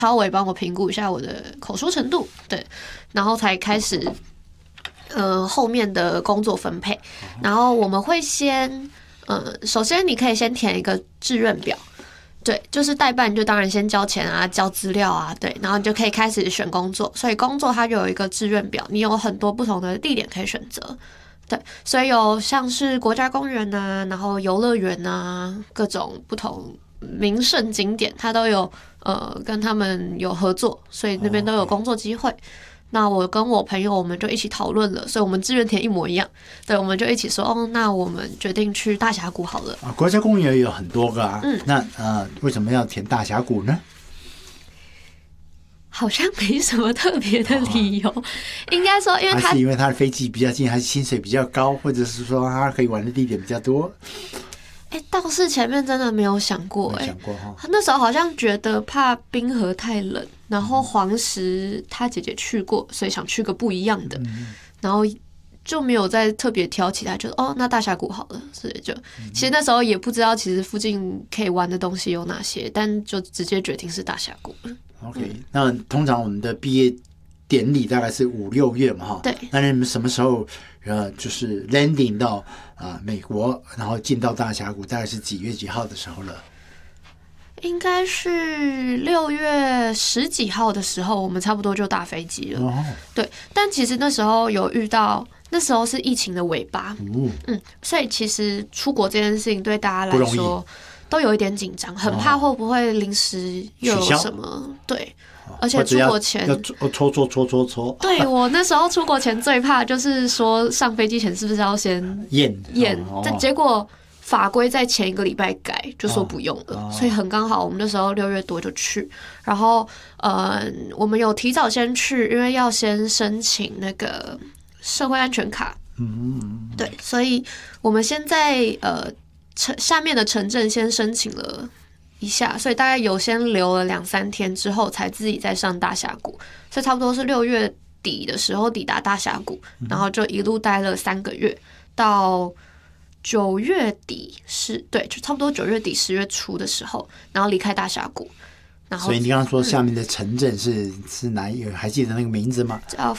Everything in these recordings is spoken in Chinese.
稍微帮我评估一下我的口说程度，对，然后才开始后面的工作分配。然后我们会先首先你可以先填一个志愿表。对，就是代办就当然先交钱啊，交资料啊，对，然后你就可以开始选工作。所以工作它就有一个志愿表，你有很多不同的地点可以选择。对，所以有像是国家公园啊，然后游乐园啊，各种不同名胜景点，它都有跟他们有合作，所以那边都有工作机会。那我跟我朋友我们就一起讨论了，所以我们志愿填一模一样。对，我们就一起说，那我们决定去大峡谷好了。 国家公园有很多个啊，那为什么要填大峡谷呢？ 好像没什么特别的理由，应该说，因为还是因为它的飞机比较近，还是薪水比较高，或者是说它可以玩的地点比较多？ 倒是前面真的没有想过，那时候好像觉得怕冰河太冷，然后黄石他姐姐去过，所以想去个不一样的，然后就没有再特别挑其他，就那大峡谷好了，所以就其实那时候也不知道其实附近可以玩的东西有哪些，但就直接决定是大峡谷了。 OK，那通常我们的毕业典礼大概是5、6月嘛，哈。 对。 那你们什么时候就是 landing 到美国，然后进到大峡谷，大概是几月几号的时候了？ 应该是6月10几号的时候，我们差不多就搭飞机了。对，但其实那时候有遇到，那时候是疫情的尾巴，所以其实出国这件事情对大家来说都有一点紧张，很怕会不会临时又有什么对。而且出国前要搓。 对，我那时候出国前最怕就是说上飞机前是不是要先验，但结果法规在前一个礼拜改，就说不用了，所以很刚好我们那时候6月多就去，然后我们有提早先去，因为要先申请那个社会安全卡，对，所以我们先在下面的城镇先申请了一下，所以大概有先留了2、3天之后，才自己再上大峡谷，所以差不多是6月底的时候抵达大峡谷，然后就一路待了3个月，到9月底对，就差不多9月底10月初的时候，然后离开大峡谷。然后， 所以你刚刚说下面的城镇是哪一个？还记得那个名字吗？ 叫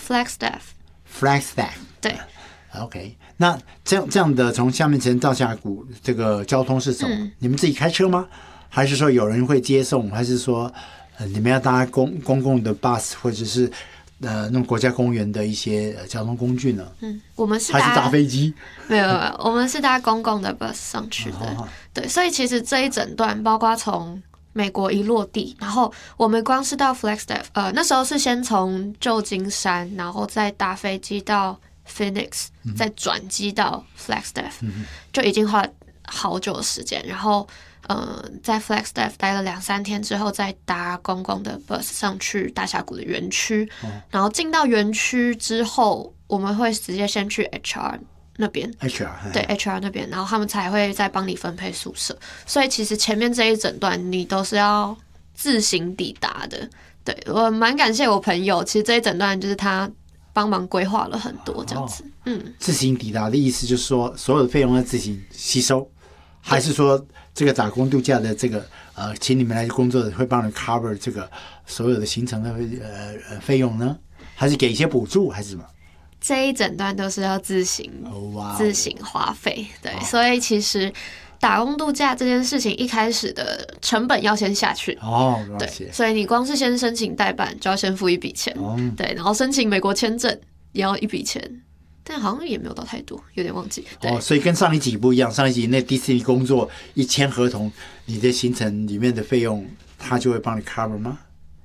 Flagstaff。 对。OK， 那这样的从下面城到大峡谷，这个交通是什么？你们自己开车吗？还是说有人会接送？还是说你们要搭公共的 bus， 或者是那种国家公园的一些交通工具呢？ 我们是还是搭飞机？ 没有，我们是搭公共的 bus 上去的。对，所以其实这一整段，包括从美国一落地，然后我们光是到 Flagstaff， 那时候是先从旧金山，然后再搭飞机到 Phoenix， 再转机到 Flagstaff， 就已经花了好久的时间。然后在 Flagstaff 待了2、3天之后，再搭公共的 bus 上去大峡谷的园区。然后进到园区之后，我们会直接先去 HR 那边，对 HR 那边，然后他们才会再帮你分配宿舍。所以其实前面这一整段你都是要自行抵达的。对，我蛮感谢我朋友，其实这一整段就是他帮忙规划了很多这样子。 自行抵达的意思就是说，所有的费用要自行吸收，还是说这个打工度假的这个请你们来工作的会帮你 cover 这个所有的行程的费用呢？还是给一些补助，还是什么？ 这一整段都是要自行花费，对，所以其实打工度假这件事情一开始的成本要先下去对，所以你光是先申请代办就要先付一笔钱，对，然后申请美国签证也要一笔钱，但好像也没有到太多，有点忘记。对， 所以跟上一集不一样，上一集那迪士尼工作一签合同，你的行程里面的费用他就会帮你 cover 吗？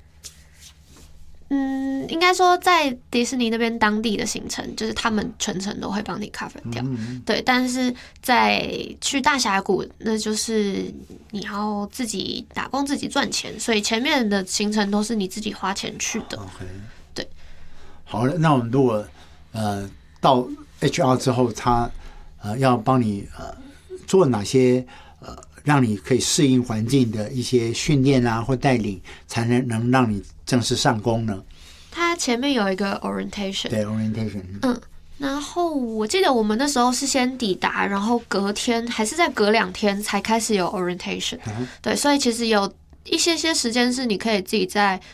应该说在迪士尼那边当地的行程，就是他们全程都会帮你 cover 掉。对，但是在去大峡谷，那就是你要自己打工自己赚钱，所以前面的行程都是你自己花钱去的。对。 好，那我们如果到 HR 之后，他要帮你做哪些让你可以适应环境的一些训练啊或带领，才能让你正式上工呢？ 它前面有一个 orientation， 对 orientation， 然后我记得我们那时候是先抵达，然后隔天还是再隔2天才开始有 orientation，对，所以其实有一些时间是你可以自己在